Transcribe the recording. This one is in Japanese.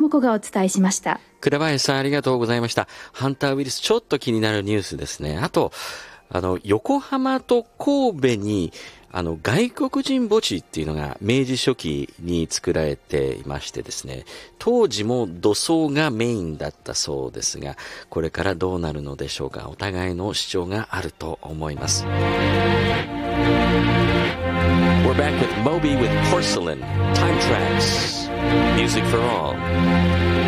子がお伝えしました。 倉林さんありがとうございました。ハンターウイルスちょっと気になるニュースですね。あと、横浜と神戸に外国人墓地っていうのが明治初期に作られていましてですね、当時も土葬がメインだったそうですが、これからどうなるのでしょうか。お互いの主張があると思います。We're back with Moby with Porcelain, Time Tracks, Music for All.